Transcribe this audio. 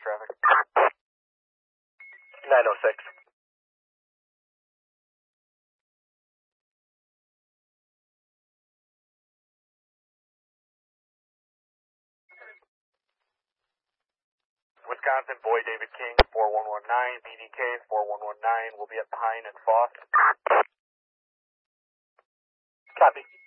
traffic. 906. Wisconsin, Boy David King, 4119, BDK 4119, will be at Pine and Foss. Copy.